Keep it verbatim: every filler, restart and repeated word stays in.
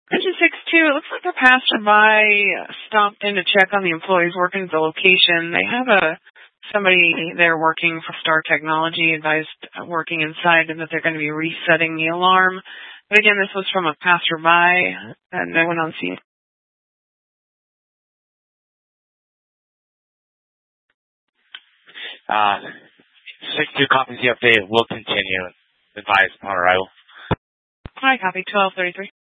Engine six two, it looks like a passerby stopped in to check on the employees working at the location. They have a somebody there working for Star Technology advised working inside and that they're going to be resetting the alarm. But again, this was from a passerby and no one on scene. Uh, six two copies the update. Will continue. Advise upon arrival. Hi, copy twelve thirty-three.